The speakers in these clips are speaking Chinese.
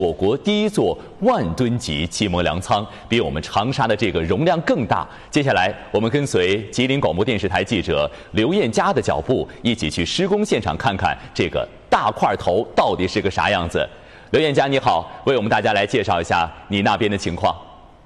我国第一座万吨级气膜粮仓，比我们长沙的这个容量更大。接下来，我们跟随吉林广播电视台记者刘艳佳的脚步，一起去施工现场看看这个大块头到底是个啥样子。刘艳佳，你好，为我们大家来介绍一下你那边的情况。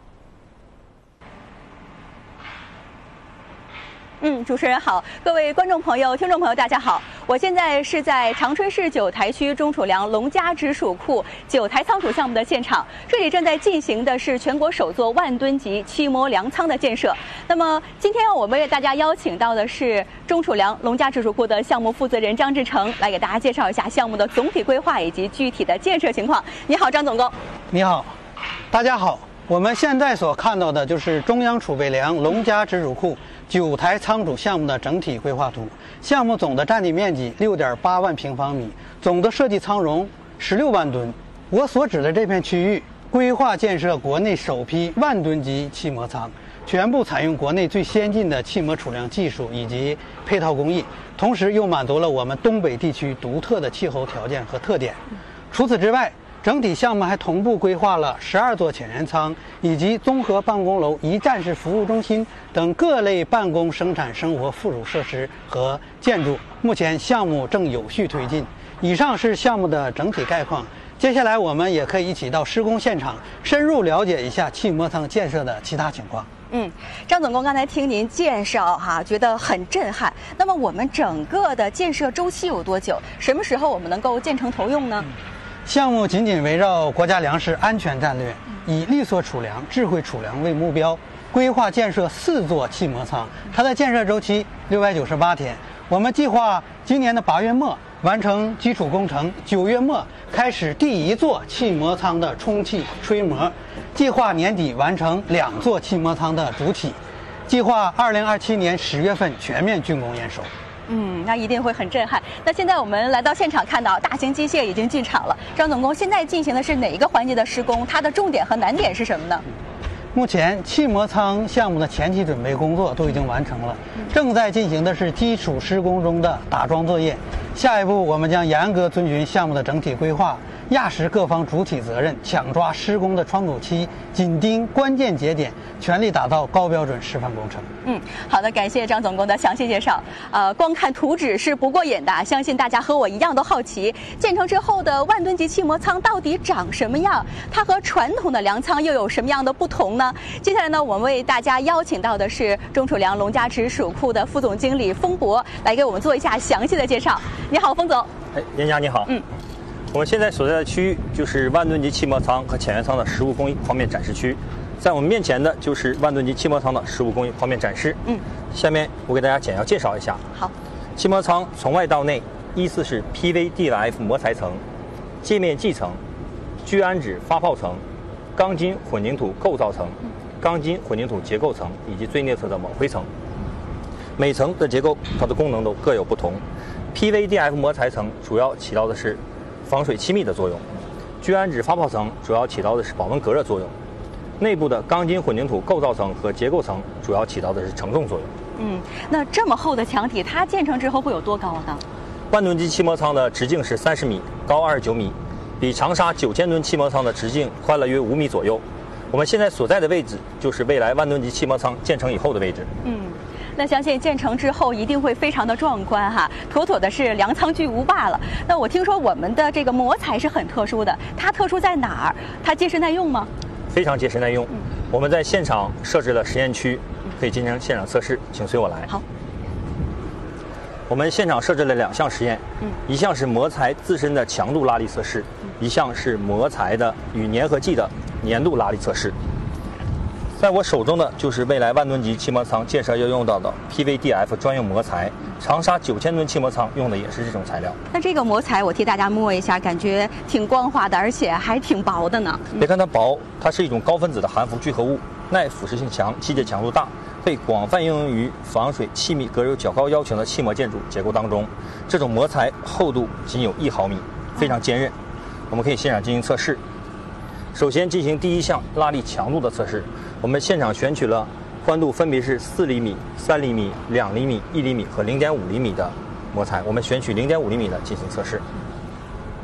主持人好，各位观众朋友、听众朋友，大家好。我现在是在长春市九台区中储粮农家直属库九台仓储项目的现场，这里正在进行的是全国首座万吨级气膜粮仓的建设。那么今天我们为大家邀请到的是中储粮农家直属库的项目负责人张志成，来给大家介绍一下项目的总体规划以及具体的建设情况。你好，张总工。 你好，大家好。我们现在所看到的就是中央储备粮农家直属库九台仓储项目的整体规划图。项目总的占地面积6.8万平方米，总的设计仓容16万吨。我所指的这片区域规划建设国内首批万吨级气膜仓，全部采用国内最先进的气膜储量技术以及配套工艺，同时又满足了我们东北地区独特的气候条件和特点。除此之外，整体项目还同步规划了12座潜源舱以及综合办公楼、一站式服务中心等各类办公、生产、生活附属设施和建筑。目前项目正有序推进。以上是项目的整体概况。接下来我们也可以一起到施工现场，深入了解一下气膜舱建设的其他情况。 张总工，刚才听您介绍觉得很震撼。那么我们整个的建设周期有多久？什么时候我们能够建成投用呢？ 项目紧紧围绕国家粮食安全战略，以绿色储粮、智慧储粮为目标，规划建设4座气膜仓。它的建设周期698天。我们计划今年的8月末完成基础工程，9月末开始第1座气膜仓的充气吹膜，计划年底完成2座气膜仓的主体，计划2027年10月份全面竣工验收。 那一定会很震撼。那现在我们来到现场，看到大型机械已经进场了。张总工，现在进行的是哪一个环节的施工？它的重点和难点是什么呢？ 目前气膜仓项目的前期准备工作都已经完成了，正在进行的是基础施工中的打桩作业。下一步我们将严格遵循项目的整体规划，压实各方主体责任，抢抓施工的窗口期，紧盯关键节点，全力打造高标准示范工程。 好的，感谢张总工的详细介绍。光看图纸是不过瘾的，相信大家和我一样都好奇，建成之后的万吨级气膜仓到底长什么样？它和传统的粮仓又有什么样的不同呢？接下来呢，我们为大家邀请到的是中储粮农家直属库的副总经理封博，来给我们做一下详细的介绍。你好，封总。 严佳你好。我们现在所在的区域就是万吨级气膜仓和潜源仓的实物工艺方面展示区，在我们面前的就是万吨级气膜仓的实物工艺方面展示。下面我给大家简要介绍一下。 好， 气膜仓从外到内依次是 PVDF 膜材层、界面基层、聚氨酯发泡层、钢筋混凝土构造层、钢筋混凝土结构层以及最内侧的锰灰层。每层的结构它的功能都各有不同。PVDF 膜材层主要起到的是防水气密的作用，聚氨酯发泡层主要起到的是保温隔热作用，内部的钢筋混凝土构造层和结构层主要起到的是承重作用。 那这么厚的墙体，它建成之后会有多高呢？ 万吨级气膜仓的直径是30米，高29米，比长沙9000吨气膜仓的直径宽了约5米左右。我们现在所在的位置就是未来万吨级气膜仓建成以后的位置。 那相信建成之后一定会非常的壮观妥妥的是粮仓巨无霸了。那我听说我们的这个膜材是很特殊的，它特殊在哪儿？它结实耐用吗？ 非常结实耐用。我们在现场设置了实验区，可以进行现场测试，请随我来。 好。 我们现场设置了2项实验，一项是膜材自身的强度拉力测试，一项是膜材的与粘合剂的粘度拉力测试。在我手中的就是未来万吨级气膜仓建设要用到的 PVDF 专用膜材，长沙9000吨气膜仓用的也是这种材料。 那这个膜材我替大家摸一下，感觉挺光滑的，而且还挺薄的呢。 别看它薄，它是一种高分子的含氟聚合物，耐腐蚀性强，机械强度大，被广泛应用于防水、气密、隔热有较高要求的气膜建筑结构当中。这种膜材厚度仅有1毫米，非常坚韧。我们可以现场进行测试。首先进行第1项拉力强度的测试，我们现场选取了宽度分别是4厘米、3厘米、2厘米、1厘米和0.5厘米的膜材，我们选取0.5厘米的进行测试。